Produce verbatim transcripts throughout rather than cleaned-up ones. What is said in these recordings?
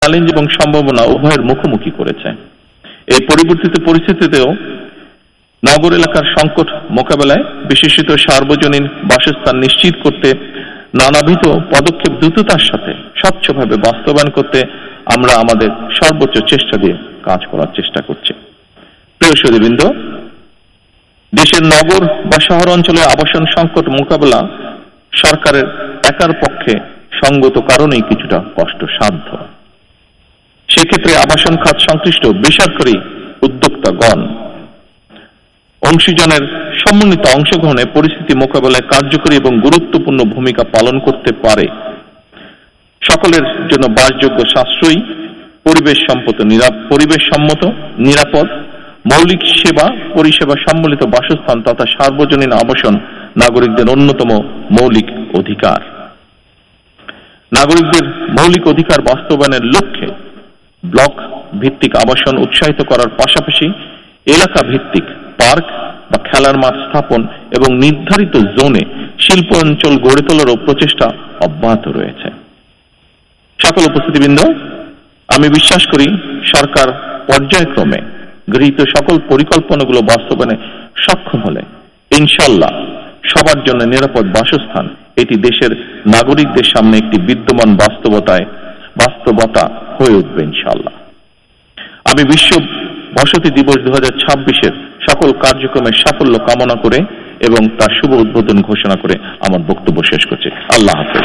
Challenge এবং সম্ভাবনা উভয়ের মুখোমুখি করেছে। এই পরিবর্তিত পরিস্থিতিতেও নগর এলাকার সংকট মোকাবেলায় বিশেষিত সার্বজনীন বাসস্থান নিশ্চিত করতে নানাবিধ পদক্ষেপ দ্রুততার সাথে স্বচ্ছভাবে বাস্তবায়ন করতে আমরা আমাদের সর্বোচ্চ চেষ্টা দিয়ে কাজ করার চেষ্টা করছি। প্রিয় সুধীবৃন্দ, দেশের নগর বা শহর অঞ্চলে আবাসন সংকট মোকাবেলা সরকারের একার পক্ষে সঙ্গত কারণেই কিছুটা কষ্টসাধ্য। সেক্ষেত্রে আবাসন খাত সংশ্লিষ্ট বেসরকারি উদ্যোক্তাগণ অংশীজনের সমন্বিত অংশগ্রহণে পরিস্থিতি মোকাবেলায় কার্যকরী এবং গুরুত্বপূর্ণ ভূমিকা পালন করতে পারে। সকলের জন্য বাসযোগ্য, সাশ্রয়ী, পরিবেশ সম্মত পরিবেশ সম্মত নিরাপদ মৌলিক সেবা পরিষেবা সম্বলিত বাসস্থান তথা সার্বজনীন আবাসন নাগরিকদের অন্যতম মৌলিক অধিকার। নাগরিকদের মৌলিক অধিকার বাস্তবায়নের লক্ষ্যে ব্লক ভিত্তিক আবাসন উৎসাহিত করার পাশাপাশি এলাকা ভিত্তিক পার্ক বা খেলার মাঠ স্থাপন এবং নির্ধারিত জোনে শিল্প অঞ্চল গড়ে তোলারও প্রচেষ্টা অব্যাহত রয়েছে। সকল উপস্থিতিবৃন্দ, আমি বিশ্বাস করি সরকার পর্যায়ক্রমে গৃহীত সকল পরিকল্পনাগুলো বাস্তবায়নে সক্ষম হলে ইনশাআল্লাহ সবার জন্য নিরাপদ বাসস্থান এটি দেশের নাগরিকদের সামনে একটি বিদ্যমান বাস্তবতায় বাস্তবতা হয়ে উঠবে ইনশাআল্লাহ। আমি বিশ্ব বসতি দিবস দু হাজার ছাব্বিশের সকল কার্যক্রমের সাফল্য কামনা করে এবং তার শুভ উদ্বোধন ঘোষণা করে আমার বক্তব্য শেষ করছি। আল্লাহ হাফেজ।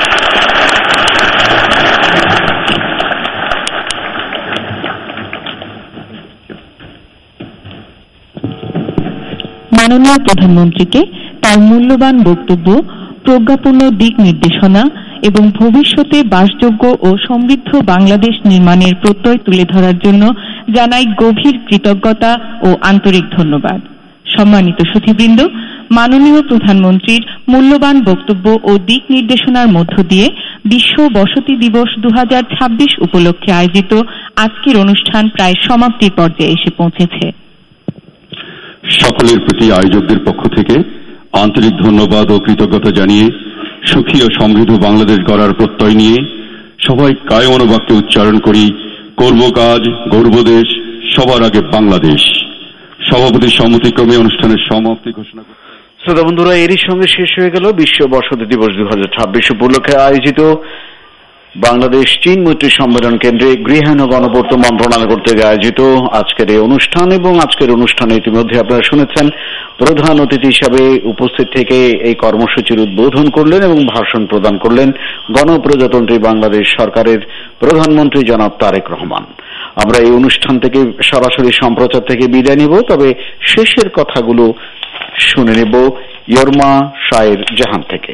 মাননীয় প্রধানমন্ত্রীকে তার মূল্যবান বক্তব্য, প্রজ্ঞাপূর্ণ দিক নির্দেশনা এবং ভবিষ্যতে বাসযোগ্য ও সমৃদ্ধ বাংলাদেশ নির্মাণের প্রত্যয় তুলে ধরার জন্য জানাই গভীর কৃতজ্ঞতা ও আন্তরিক ধন্যবাদ। সম্মানিত সুধীবৃন্দ, মাননীয় প্রধানমন্ত্রীর মূল্যবান বক্তব্য ও দিক নির্দেশনার মধ্য দিয়ে বিশ্ব বসতি দিবস দু হাজার ছাব্বিশ উপলক্ষে আয়োজিত আজকের অনুষ্ঠান প্রায় সমাপ্তির পর্যায়ে এসে পৌঁছেছে। সকলের প্রতি আয়োজকদের পক্ষ থেকে আন্তরিক ধন্যবাদ ও কৃতজ্ঞতা জানিয়ে সুখী ও সমৃদ্ধ বাংলাদেশ গড়ার প্রত্যয় নিয়ে সবাই কায়মন বাক্যে উচ্চারণ করি, করব কাজ, গর্ব দেশ, সবার আগে বাংলাদেশ। সভাপতির সম্মতিক্রমে অনুষ্ঠানের সমাপ্তি ঘোষণা করি। শ্রোতা বন্ধুরা, এরই সঙ্গে শেষ হয়ে গেল বিশ্ব বসতি দিবস দু হাজার ছাব্বিশ উপলক্ষে আয়োজিত বাংলাদেশ চীন মৈত্রী সম্মেলন কেন্দ্রে গৃহায়ন ও গণপূর্ত মন্ত্রণালয় কর্তৃক আয়োজিত আজকের এই অনুষ্ঠান। এবং আজকের অনুষ্ঠানে ইতিমধ্যে আপনারা শুনেছেন প্রধান অতিথি হিসাবে উপস্থিত থেকে এই কর্মসূচির উদ্বোধন করলেন এবং ভাষণ প্রদান করলেন গণপ্রজাতন্ত্রী বাংলাদেশ সরকারের প্রধানমন্ত্রী জনাব তারেক রহমান। আমরা এই অনুষ্ঠান থেকে সরাসরি সম্প্রচার থেকে বিদায় নেব, তবে শেষের কথাগুলো শুনে নেব ইয়র্মা শায়ের জাহান থেকে।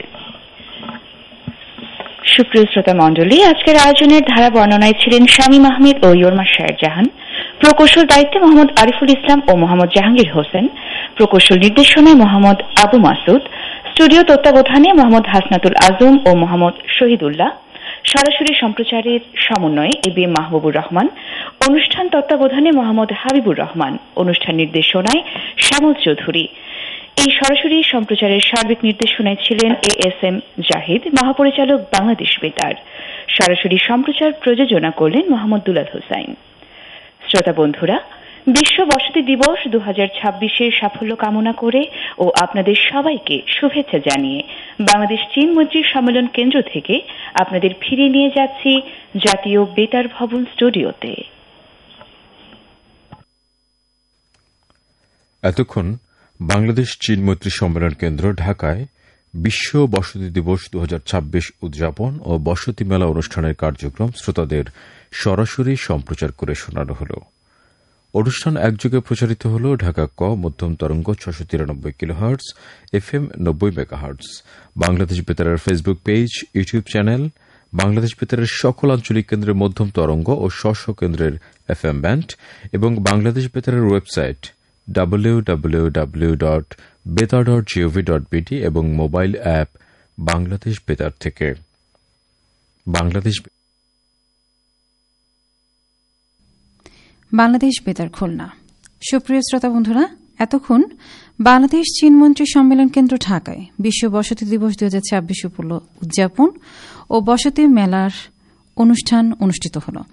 সুপ্রিয় শ্রোতা মণ্ডলী, আজকের আয়োজনের ধারা বর্ণনায় ছিলেন শামীম আহমেদ ও ইয়র্মা শায়ের জাহান। প্রকৌশল দায়িত্বে মোহাম্মদ আরিফুল ইসলাম ও মোহাম্মদ জাহাঙ্গীর হোসেন। প্রকৌশল নির্দেশনায় মোহাম্মদ আবু মাসুদ। স্টুডিও তত্ত্বাবধানে মোহাম্মদ হাসনাতুল আজম ও মোহাম্মদ শহীদুল্লাহ। সরাসরি সম্প্রচারের সমন্বয়ে A B M Mahbubur Rahman. অনুষ্ঠান তত্ত্বাবধানে মোহাম্মদ হাবিবুর রহমান। অনুষ্ঠান নির্দেশনায় শ্যামল চৌধুরী। এই সরাসরি সম্প্রচারের সার্বিক নির্দেশনায় ছিলেন এ এস এম জাহিদ, মহাপরিচালক বাংলাদেশ বেতার। সরাসরি সম্প্রচার প্রযোজনা করলেন মোহাম্মদ দুলাল হোসাইন। শ্রোতা বন্ধুরা, বিশ্ব বসতি দিবস দু হাজার ছাব্বিশের সাফল্য কামনা করে ও আপনাদের সবাইকে শুভেচ্ছা জানিয়ে বাংলাদেশ চীন মৈত্রী সম্মেলন কেন্দ্র থেকে আপনাদের ফিরিয়ে নিয়ে যাচ্ছি জাতীয় বেতার ভবন স্টুডিওতে। এতক্ষণ বাংলাদেশ চীন মৈত্রী সম্মেলন কেন্দ্র ঢাকায় বিশ্ব বসতি দিবস দু হাজার ছাব্বিশ উদযাপন ও বসতি মেলা অনুষ্ঠানের কার্যক্রম শ্রোতাদের সরাসরি সম্প্রচার করে শোনানো হল। অনুষ্ঠান একযোগে প্রচারিত হল ঢাকা ক মধ্যম তরঙ্গ ছশো তিরানব্বই কিলোহার্টজ, এফ এম নব্বই megahertz, Bangladesh বেতারের Facebook page, YouTube channel, Bangladesh বেতারের সকল আঞ্চলিক কেন্দ্রের মধ্যম তরঙ্গ ও স্ব কেন্দ্রের এফ এম ব্যান্ড এবং Bangladesh বেতারের website W W W dot বেতার ডট জিওভি ডট বিডি এবং মোবাইল অ্যাপ বাংলাদেশ বেতার থেকে। বাংলাদেশ বাংলাদেশ বেতার খুলনা। সুপ্রিয় শ্রোতা বন্ধুরা, এতক্ষণ বাংলাদেশ চীন মৈত্রী সম্মেলন কেন্দ্র ঢাকায় বিশ্ব বসতি দিবস দুই হাজার ছাব্বিশ উদযাপন ও বসতি মেলার অনুষ্ঠান অনুষ্ঠিত হল।